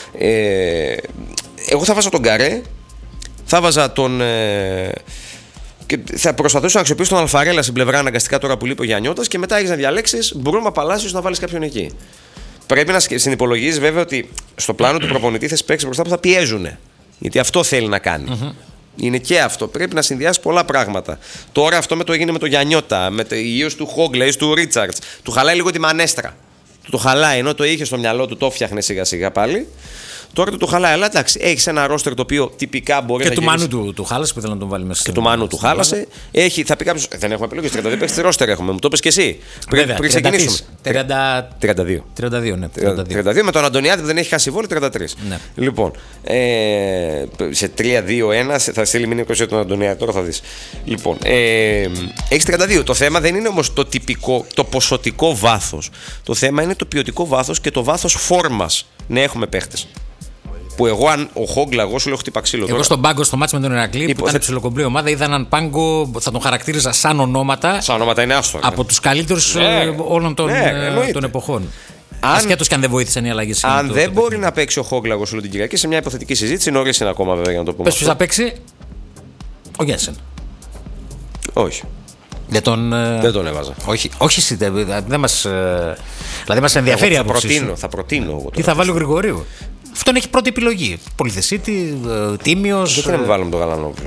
Εγώ θα βάζα τον Γκαρέ, θα βάζα τον. Και θα προσπαθήσω να αξιοποιήσω τον Αλφαρέλα στην πλευρά αναγκαστικά τώρα που λείπει ο Γιαννιώτας και μετά έχεις να διαλέξεις Μπρούμα, Παλάσιος να βάλεις κάποιον εκεί. Πρέπει να συνυπολογίζεις βέβαια ότι στο πλάνο του προπονητή θα παίξει μπροστά που θα πιέζουν. Γιατί αυτό θέλει να κάνει. Είναι και αυτό. Πρέπει να συνδυάσει πολλά πράγματα. Τώρα αυτό έγινε με το Γιαννιώτα, με το ίος του Χόγκλε, του Ρίτσαρτς. Του χαλάει λίγο τη μανέστρα. Το χαλάει, ενώ το είχε στο μυαλό του, το φτιάχνε σιγά σιγά πάλι. Τώρα το χαλάει, αλλά εντάξει, έχει ένα ρόστερ το οποίο τυπικά μπορεί και να. Και του Μάνου του χάλασε που ήθελα να τον βάλει μέσα. Και του Μάνου του χάλασε. Θα πει κάποιο. Δεν έχουμε επιλογή. 32 παίχτε ρόστερ έχουμε. Μου το είπε και εσύ. Πριν ξεκινήσουμε. 32, ναι. 32 με τον Αντωνιάδη που δεν έχει χάσει βόλιο 33. Ναι. Λοιπόν, σε 3-2-1 θα στείλει μήνυμα για τον Αντωνιάδη. Τώρα θα δει. Λοιπόν, έχει 32. Το θέμα δεν είναι όμως το τυπικό, το ποσοτικό βάθος. Το θέμα είναι το ποιοτικό βάθος και το βάθος φόρμας. Ναι, έχουμε παίχτες. Που εγώ, αν ο Χόγκλα, εγώ σου λέω χτύπα ξύλο. Εγώ στον πάγκο στο μάτς με τον Ηρακλή, που ήταν ψιλοκομπλή ομάδα, είδα έναν πάγκο, θα τον χαρακτήριζα σαν ονόματα. Σαν ονόματα είναι άστο. Από τους καλύτερους όλων των εποχών. Ασχέτως και αν δεν βοήθησαν οι αλλαγές. Αν δεν μπορεί να παίξει ο Χόγκλα, εγώ σου λέω την Κυριακή, σε μια υποθετική συζήτηση, νωρίς είναι ακόμα βέβαια για να το πούμε. Πες ποιος θα παίξει. Ο Γένσεν. Όχι. Δεν τον έβαζα. Όχι εσύ, δεν μας. Δηλαδή μας ενδιαφέρει από θα προτείνω εγώ. Τι θα βάλει ο Γρηγορίου. Αυτόν έχει πρώτη επιλογή. Πολυθεσίτη, Τίμιος. Γιατί να μην βάλουμε τον Γαλανόπουλο.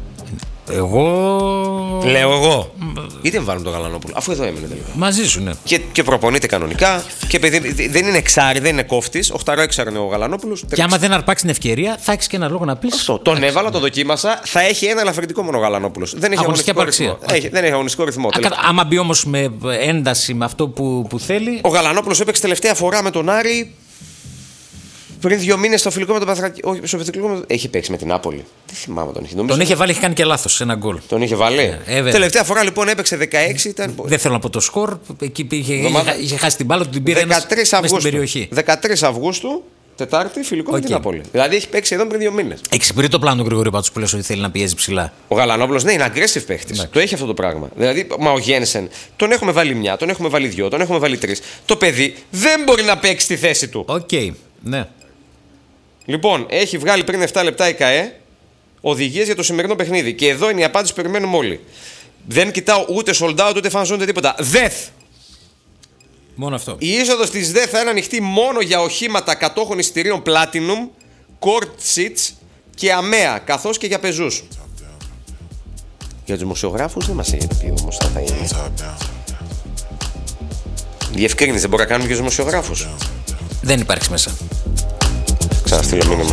Λέω εγώ. Γιατί δεν βάλουμε τον Γαλανόπουλο, αφού εδώ έμεινε τελικά. Μαζί σου, ναι. Και προπονείται κανονικά. Και επειδή δεν είναι εξάρι, δεν είναι κόφτης. 8-έξαρι είναι ο Γαλανόπουλος. Και άμα δεν αρπάξει την ευκαιρία, θα έχει και ένα λόγο να πει. Αυτό. Τον έβαλα, τον δοκίμασα. Θα έχει ένα ελαφρυντικό μόνο ο Γαλανόπουλος. Δεν έχει αγωνιστικό ρυθμό. Δεν έχει αγωνιστικό ρυθμό. Άμα μπει όμως με ένταση με αυτό που θέλει. Ο Γαλανόπουλος έπαιξε τελευταία φορά με τον Άρη. Πριν 2 μήνες στο φιλικό με τον Παθρακή. Όχι, στο φιλικό έχει παίξει με την Νάπολη. Δεν θυμάμαι τον είχε. Τον είχε βάλει, είχε κάνει και λάθος σε ένα γκολ. Τον είχε βάλει. Τελευταία φορά λοιπόν έπαιξε 16. Ήταν... Δεν θέλω να πω το σκορ. Εκεί είχε χάσει την μπάλα του, την πήρε μέσα στην περιοχή. 13 Αυγούστου, Τετάρτη, φιλικό με την Νάπολη. Δηλαδή έχει παίξει εδώ πριν 2 μήνες. Εξυπηρετεί το πλάνο του Γρηγορίου πάντως που λες ότι θέλει να πιέζει ψηλά. Ο Γαλανόπουλος ναι, είναι aggressive παίχτης. Το έχει αυτό το πράγμα. Δηλαδή, ο Γένσεν τον έχουμε βάλει 1, τον έχουμε βάλει 2, τον έχουμε βάλει 3. Το παιδί δεν μπορεί να παίξει τη θέση του. Οκ, ναι. Λοιπόν, έχει βγάλει πριν 7 λεπτά η ΚΑΕ οδηγίες για το σημερινό παιχνίδι. Και εδώ είναι η απάντηση που περιμένουμε όλοι. Δεν κοιτάω ούτε sold out ούτε fan zone ούτε τίποτα. ΔΕΘ! Μόνο αυτό. Η είσοδος της ΔΕΘ θα είναι ανοιχτή μόνο για οχήματα κατόχων εισιτηρίων Platinum, Court Seats και αμαία, καθώς και για πεζούς. Για τους δημοσιογράφους δεν μας έχει πει όμως θα είναι. Διευκρίνηση, δεν μπορεί να κάνουμε και τους δημοσιογράφους. Δεν υπάρχει μέσα. Ξαναστείλω μήνυμα.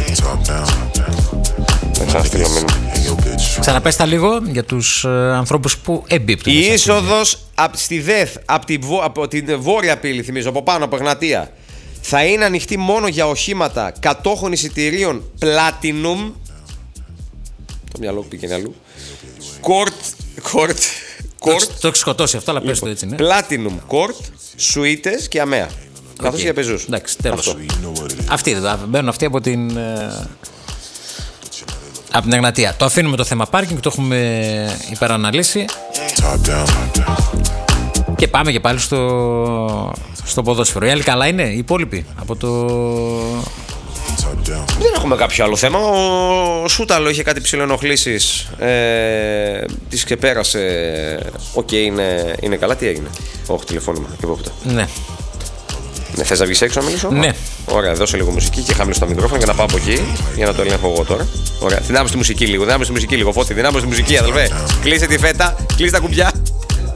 Ξαναπες τα λίγο για τους ανθρώπους που εμπίπτουν. Η είσοδος στη ΔΕΘ από την βόρεια πύλη, θυμίζω, από πάνω από Εγνατία, θα είναι ανοιχτή μόνο για οχήματα κατόχων εισιτηρίων Platinum. Το μυαλό που πήγαινε αλλού. Court. Το έχει σκοτώσει αυτό, αλλά πες το έτσι, ναι. Platinum Court, σουίτες και αμαία. Καθώς για πεζούς. Εντάξει, τέλος. Μπαίνουν αυτοί από την Εγνατία. Το αφήνουμε το θέμα πάρκινγκ, το έχουμε υπεραναλύσει. Και πάμε και πάλι στο ποδόσφαιρο. Οι άλλοι καλά είναι, οι υπόλοιποι από το... Δεν έχουμε κάποιο άλλο θέμα. Ο Σούταλο είχε κάτι ψιλοενοχλήσεις. Τις ξεπέρασε. Οκ, είναι καλά. Τι έγινε? Όχι, τηλεφώνημα. Ναι. Θες να βγεις έξω να μιλήσω? Ναι. Ωραία, δώσε λίγο μουσική και χαμηλώ το μικρόφωνο για να πάω από εκεί για να το ελέγχω εγώ τώρα. Ωραία, δυνάμω στη μουσική λίγο. Φώτη, δυνάμω στη μουσική, αδελφέ. Κλείσε τη φέτα, κλείσε τα κουμπιά.